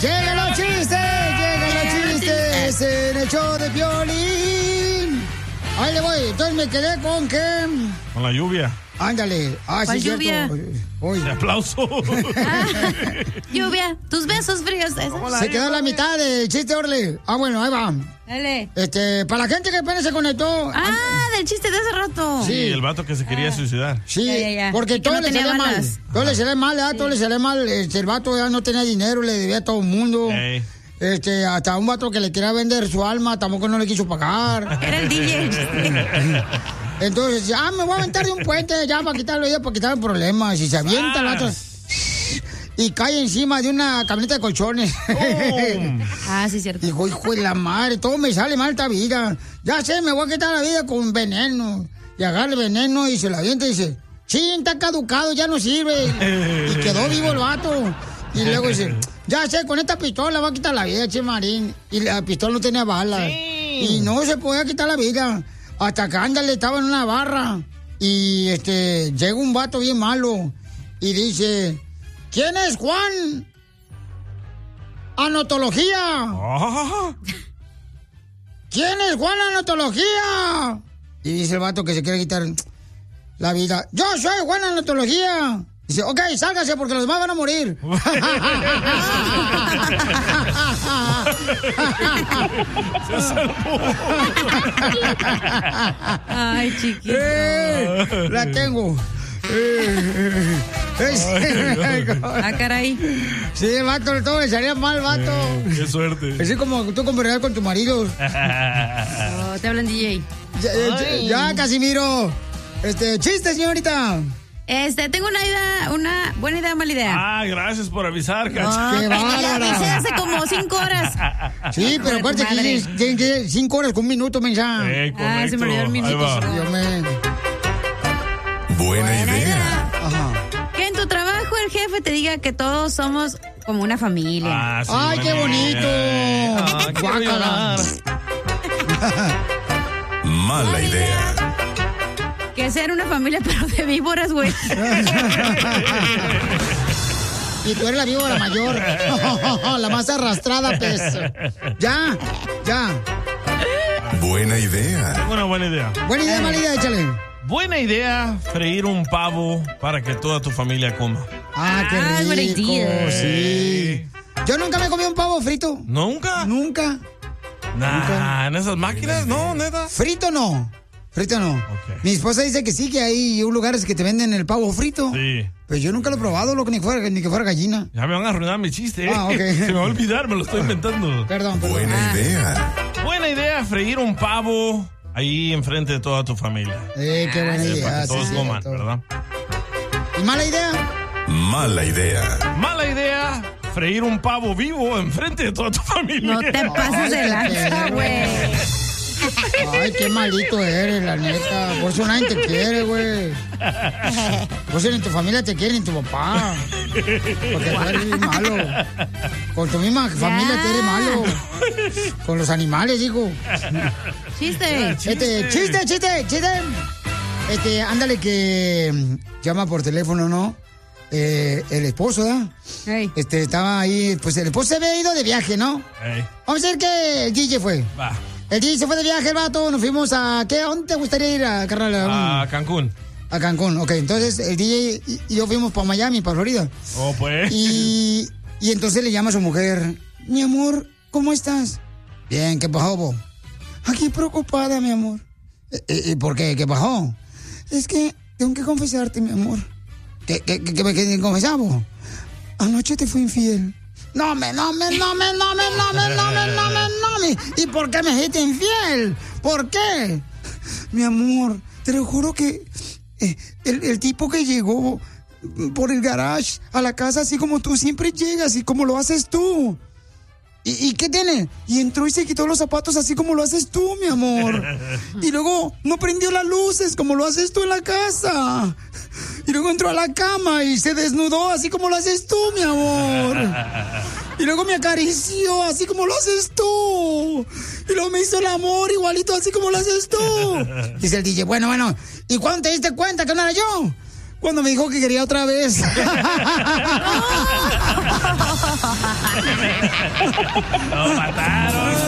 ¡Llegan los chistes! En el show de Piolín. Ahí le voy. Entonces me quedé con que... Con la lluvia. Ándale. ¿Cuál sí, lluvia? De aplauso. Lluvia, tus besos fríos. Se quedó la mitad del chiste, Orle. Bueno, ahí va. Dale. Para la gente que apenas se conectó. Del chiste de hace rato. Sí, el vato que se quería suicidar. Sí, Ya. porque todo le salía mal. Todo le salía mal, todo le salía mal. El vato ya no tenía dinero, le debía a todo el mundo. Ey. Hasta un vato que le quería vender su alma, tampoco no le quiso pagar. Era el DJ. Entonces, ya me voy a aventar de un puente, ya para quitarlo, ya para quitar el problema. Si se avienta el vato y cae encima de una camioneta de colchones. Sí, cierto. Dijo, hijo de la madre, todo me sale mal esta vida. Ya sé, me voy a quitar la vida con veneno. Y agarra el veneno y se lo avienta y dice, sí, está caducado, ya no sirve. Y quedó vivo el vato. Y luego dice, ya sé, con esta pistola va a quitar la vida, Che Marín. Y la pistola no tenía balas. Y no se podía quitar la vida. Hasta que ándale, estaba en una barra. Y llega un vato bien malo. Y dice, ¿quién es Juan? Anotología. ¿Quién es Juan Anotología? Y dice el vato que se quiere quitar la vida. Yo soy Juan Anotología. Dice, ok, sálgase porque los demás van a morir. Ay, chiquito. La tengo. Caray. Sí, el vato, todo le salía mal, vato. Qué suerte. Así como tú conversar con tu marido. Te hablan DJ. Ya, Casimiro. Chiste, señorita. Tengo una buena idea, mala idea. Gracias por avisar, Cacha. ¡Qué bárbara! Ya avisé hace como 5 horas. Sí, pero acuérdate que tienen que 5 horas con un minuto, mensaje. Correcto. Se me olvidó el minuto. Buena idea. Ajá. Que en tu trabajo el jefe te diga que todos somos como una familia. Sí, ¡Ay, qué bonito! Guácala. Mala idea. Que sean una familia, pero de víboras, güey. Y tú eres la víbora mayor. La más arrastrada, pues. Ya. Buena idea. Tengo una buena idea. Buena idea, mala idea, échale. Buena idea, freír un pavo para que toda tu familia coma. Qué rico. buena idea. Sí. Yo nunca me he comido un pavo frito. ¿Nunca? Nunca. En esas máquinas, no, neta. Frito no. Okay. Mi esposa dice que sí, que hay lugares que te venden el pavo frito. Sí. Pero yo nunca lo he probado, ni que fuera gallina. Ya me van a arruinar mi chiste. Ok. Se me va a olvidar, me lo estoy inventando. Perdón. Buena idea. Buena idea, freír un pavo ahí enfrente de toda tu familia. Qué buena idea. Para que todos coman, ¿verdad? ¿Y mala idea? Mala idea. Mala idea, freír un pavo vivo enfrente de toda tu familia. No te pases de lanza, güey. Ay, qué malito eres, la neta. Por eso nadie te quiere, güey. Por eso ni tu familia te quiere, ni tu papá. Porque tú eres malo. Con tu misma familia te eres malo. Con los animales, digo. Chiste. Chiste. Ándale que llama por teléfono, ¿no? El esposo, ¿verdad? Hey. Estaba ahí, pues el esposo se había ido de viaje, ¿no? Hey. Vamos a ver que el DJ fue. Va. El DJ se fue de viaje, el vato, nos fuimos a... ¿A dónde te gustaría ir, carnal? A Cancún. A Cancún, ok. Entonces el DJ y yo fuimos para Miami, para Florida. Oh, pues. Y entonces le llama a su mujer. Mi amor, ¿cómo estás? Bien, ¿qué pasó, vos? Aquí preocupada, mi amor. ¿Y por qué? ¿Qué pasó? Es que tengo que confesarte, mi amor. ¿Qué confesamos? Anoche te fui infiel. No me. ¿Y por qué me hiciste infiel? ¿Por qué? Mi amor, te lo juro que el tipo que llegó por el garage a la casa, así como tú siempre llegas y como lo haces tú. ¿Y qué tiene? Y entró y se quitó los zapatos así como lo haces tú, mi amor. Y luego no prendió las luces como lo haces tú en la casa. Y luego entró a la cama y se desnudó así como lo haces tú, mi amor. Y luego me acarició así como lo haces tú. Y luego me hizo el amor igualito así como lo haces tú. Dice el DJ, bueno. ¿Y cuándo te diste cuenta que no era yo? Cuando me dijo que quería otra vez. Lo mataron.